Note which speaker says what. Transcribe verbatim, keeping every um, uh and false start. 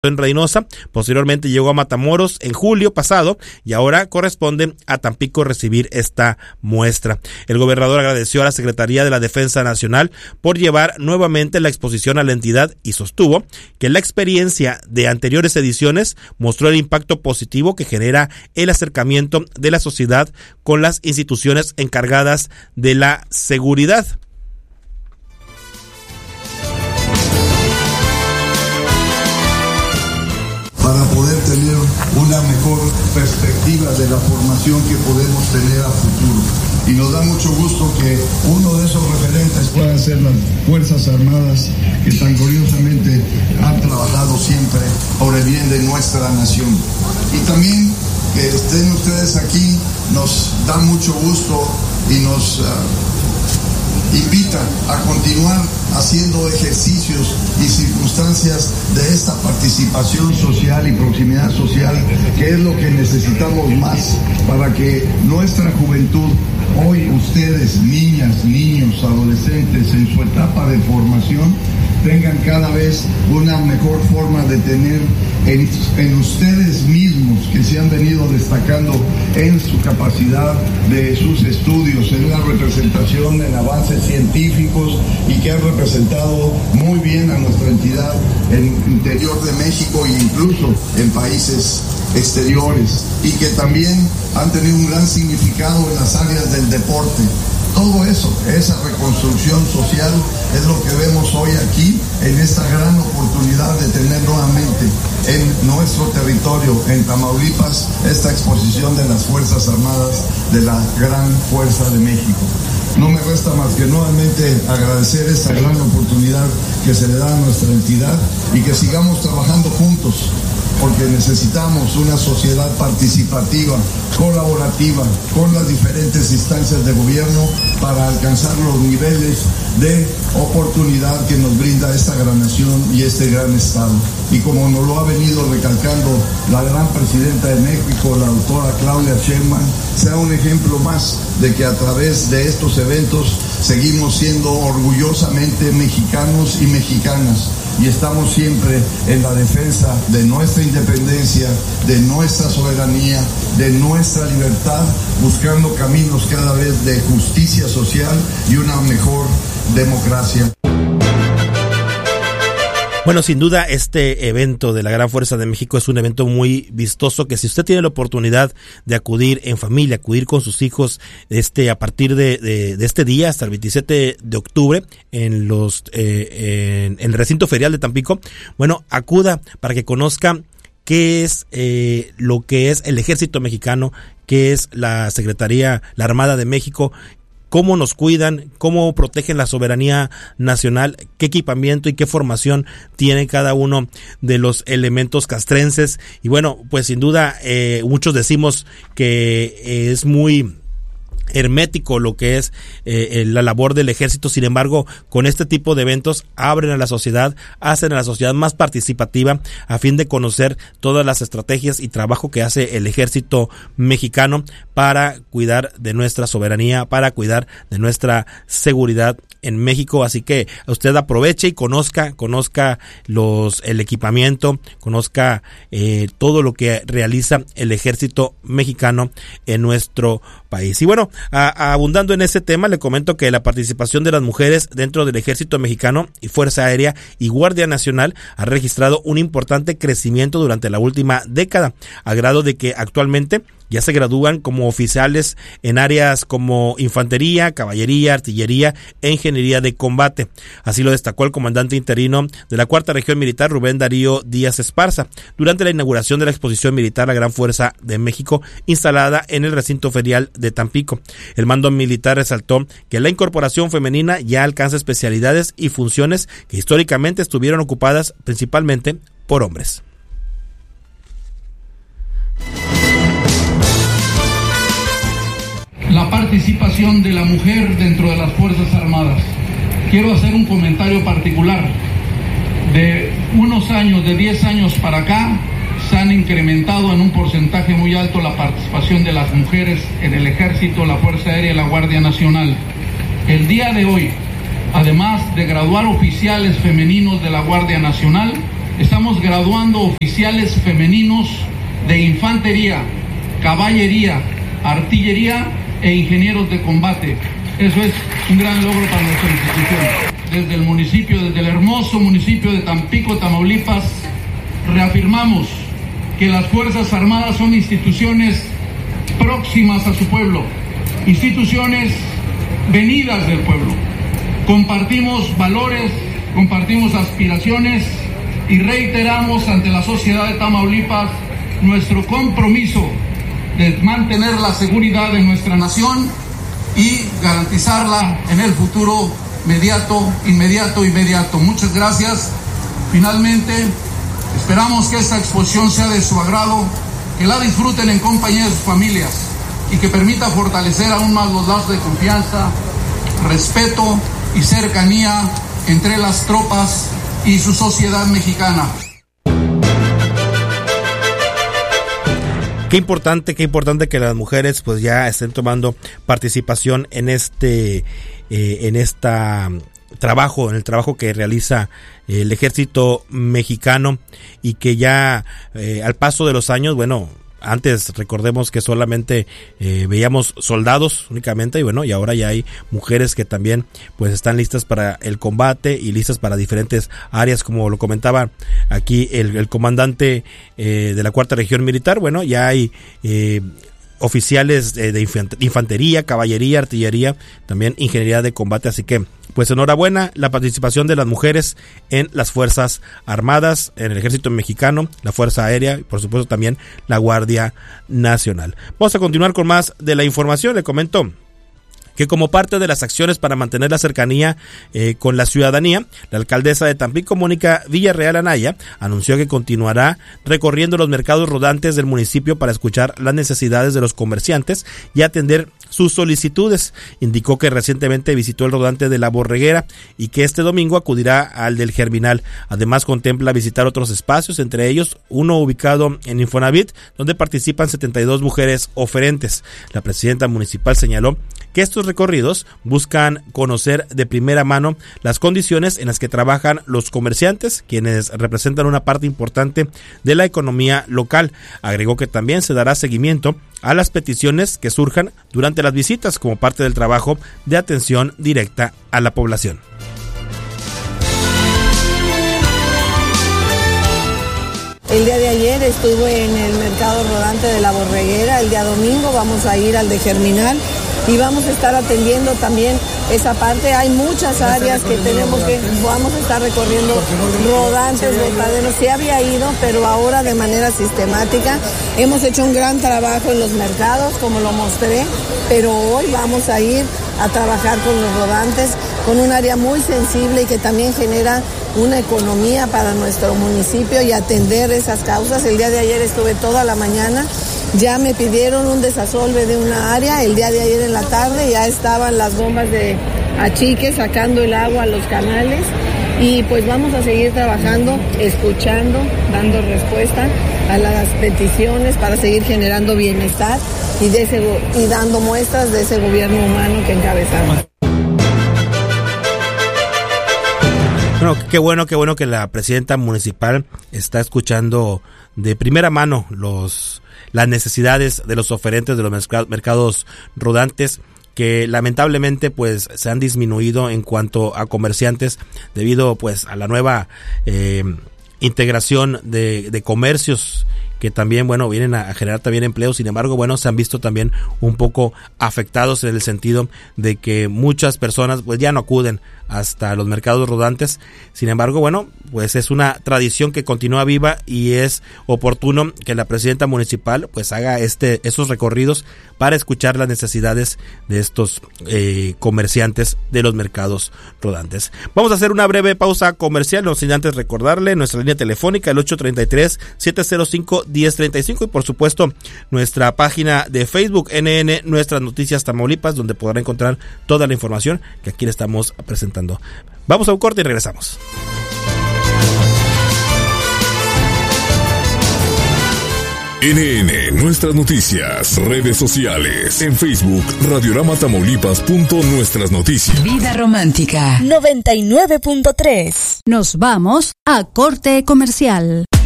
Speaker 1: en Reynosa, posteriormente llegó a Matamoros en julio pasado y ahora corresponde a Tampico recibir esta muestra. El gobernador agradeció a la Secretaría de la Defensa Nacional por llevar nuevamente la exposición a la entidad y sostuvo que la experiencia de anteriores ediciones mostró el impacto positivo que genera el acercamiento de la sociedad con las instituciones encargadas de la seguridad.
Speaker 2: Para poder tener una mejor perspectiva de la formación que podemos tener a futuro. Y nos da mucho gusto que uno de esos referentes puedan ser las Fuerzas Armadas, que tan curiosamente han trabajado siempre por el bien de nuestra nación. Y también que estén ustedes aquí nos da mucho gusto y nos uh, invita a continuar haciendo ejercicios y circunstancias de esta participación social y proximidad social, que es lo que necesitamos más para que nuestra juventud, hoy ustedes, niñas, niños, adolescentes, en su etapa de formación, tengan cada vez una mejor forma de tener en, en ustedes mismos, que se han venido destacando en su capacidad de sus estudios, en la representación en avances científicos y que han representado muy bien a nuestra entidad en el interior de México e incluso en países exteriores, y que también han tenido un gran significado en las áreas del deporte. Todo eso, esa reconstrucción social es lo que vemos hoy aquí en esta gran oportunidad de tener nuevamente en nuestro territorio, en Tamaulipas, esta exposición de las Fuerzas Armadas de la Gran Fuerza de México. No me resta más que nuevamente agradecer esta gran oportunidad que se le da a nuestra entidad y que sigamos trabajando juntos, porque necesitamos una sociedad participativa, colaborativa, con las diferentes instancias de gobierno para alcanzar los niveles de oportunidad que nos brinda esta gran nación y este gran Estado. Y como nos lo ha venido recalcando la gran presidenta de México, la doctora Claudia Sheinbaum, sea un ejemplo más de que a través de estos eventos seguimos siendo orgullosamente mexicanos y mexicanas. Y estamos siempre en la defensa de nuestra independencia, de nuestra soberanía, de nuestra libertad, buscando caminos cada vez de justicia social y una mejor democracia.
Speaker 1: Bueno, sin duda este evento de la Gran Fuerza de México es un evento muy vistoso que si usted tiene la oportunidad de acudir en familia, acudir con sus hijos este a partir de, de, de este día hasta el veintisiete de octubre en los eh, en, en el recinto ferial de Tampico, bueno, acuda para que conozca qué es eh, lo que es el Ejército Mexicano, qué es la Secretaría, la Armada de México, cómo nos cuidan, cómo protegen la soberanía nacional, qué equipamiento y qué formación tiene cada uno de los elementos castrenses. Y bueno, pues sin duda eh, muchos decimos que eh, es muy hermético lo que es eh, la labor del ejército. Sin embargo, con este tipo de eventos abren a la sociedad, hacen a la sociedad más participativa a fin de conocer todas las estrategias y trabajo que hace el ejército mexicano para cuidar de nuestra soberanía, para cuidar de nuestra seguridad en México. Así que usted aproveche y conozca, conozca los el equipamiento, conozca eh, todo lo que realiza el ejército mexicano en nuestro país. Y bueno, a, a, abundando en ese tema, le comento que la participación de las mujeres dentro del ejército mexicano y Fuerza Aérea y Guardia Nacional ha registrado un importante crecimiento durante la última década, a grado de que actualmente ya se gradúan como oficiales en áreas como infantería, caballería, artillería e ingeniería de combate. Así lo destacó el comandante interino de la Cuarta Región Militar, Rubén Darío Díaz Esparza, durante la inauguración de la exposición militar La Gran Fuerza de México, instalada en el recinto ferial de Tampico. El mando militar resaltó que la incorporación femenina ya alcanza especialidades y funciones que históricamente estuvieron ocupadas principalmente por hombres.
Speaker 3: La participación de la mujer dentro de las Fuerzas Armadas. Quiero hacer un comentario particular. De unos años, de diez años para acá, se han incrementado en un porcentaje muy alto la participación de las mujeres en el Ejército, la Fuerza Aérea y la Guardia Nacional. El día de hoy, además de graduar oficiales femeninos de la Guardia Nacional, Estamos graduando oficiales femeninos de infantería, caballería, artillería e ingenieros de combate. Eso es un gran logro para nuestra institución. Desde el municipio, desde el hermoso municipio de Tampico, Tamaulipas, reafirmamos que las Fuerzas Armadas son instituciones próximas a su pueblo, instituciones venidas del pueblo. Compartimos valores, compartimos aspiraciones y reiteramos ante la sociedad de Tamaulipas nuestro compromiso de mantener la seguridad de nuestra nación y garantizarla en el futuro inmediato, inmediato, inmediato. Muchas gracias. Finalmente, esperamos que esta exposición sea de su agrado, que la disfruten en compañía de sus familias y que permita fortalecer aún más los lazos de confianza, respeto y cercanía entre las tropas y su sociedad mexicana.
Speaker 1: Qué importante, qué importante que las mujeres pues ya estén tomando participación en este, eh, en esta trabajo, en el trabajo que realiza el ejército mexicano y que ya eh, al paso de los años, bueno, antes recordemos que solamente eh, veíamos soldados únicamente y bueno, y ahora ya hay mujeres que también pues están listas para el combate y listas para diferentes áreas, como lo comentaba aquí el, el comandante eh, de la Cuarta Región Militar. Bueno, ya hay eh, oficiales de, de infantería, caballería, artillería, también ingeniería de combate, así que pues enhorabuena la participación de las mujeres en las Fuerzas Armadas, en el Ejército Mexicano, la Fuerza Aérea y por supuesto también la Guardia Nacional. Vamos a continuar con más de la información. Le comento que como parte de las acciones para mantener la cercanía eh, con la ciudadanía, la alcaldesa de Tampico, Mónica Villarreal Anaya, anunció que continuará recorriendo los mercados rodantes del municipio para escuchar las necesidades de los comerciantes y atender sus solicitudes. Indicó que recientemente visitó el rodante de La Borreguera y que este domingo acudirá al del Germinal. Además, contempla visitar otros espacios, entre ellos uno ubicado en Infonavit, donde participan setenta y dos mujeres oferentes. La presidenta municipal señaló que estos recorridos buscan conocer de primera mano las condiciones en las que trabajan los comerciantes, quienes representan una parte importante de la economía local. Agregó que también se dará seguimiento a las peticiones que surjan durante las visitas como parte del trabajo de atención directa a la población.
Speaker 4: El día de ayer estuve en el mercado rodante de La Borreguera, el día domingo vamos a ir al de Germinal y vamos a estar atendiendo también esa parte. Hay muchas áreas que tenemos que, vamos a estar recorriendo rodantes, botaderos. Sí había ido, pero ahora de manera sistemática. Hemos hecho un gran trabajo en los mercados, como lo mostré, pero hoy vamos a ir a trabajar con los rodantes, con un área muy sensible y que también genera una economía para nuestro municipio y atender esas causas. El día de ayer estuve toda la mañana, ya me pidieron un desasolve de una área, el día de ayer en la tarde ya estaban las bombas de achique sacando el agua a los canales y pues vamos a seguir trabajando, escuchando, dando respuesta a las peticiones para seguir generando bienestar y, de ese, y dando muestras de ese gobierno humano que encabezamos.
Speaker 1: Bueno, qué bueno, qué bueno que la presidenta municipal está escuchando de primera mano los las necesidades de los oferentes de los mercados rodantes, que lamentablemente pues se han disminuido en cuanto a comerciantes debido pues a la nueva eh, integración de, de comercios que también, bueno, vienen a generar también empleo. Sin embargo, bueno, se han visto también un poco afectados en el sentido de que muchas personas pues ya no acuden hasta los mercados rodantes. Sin embargo, bueno, pues es una tradición que continúa viva y es oportuno que la presidenta municipal pues haga este esos recorridos para escuchar las necesidades de estos eh, comerciantes de los mercados rodantes. Vamos a hacer una breve pausa comercial, no sin antes recordarle nuestra línea telefónica, el ocho treinta y tres, siete cero cinco, diez treinta y cinco, y por supuesto nuestra página de Facebook N N Nuestras Noticias Tamaulipas, donde podrá encontrar toda la información que aquí le estamos presentando. Vamos a un corte y regresamos.
Speaker 5: N N, nuestras noticias, redes sociales, en Facebook, Radiorama Tamaulipas. Nuestras noticias.
Speaker 6: Vida romántica.
Speaker 7: noventa y nueve punto tres.
Speaker 8: Nos vamos a corte comercial.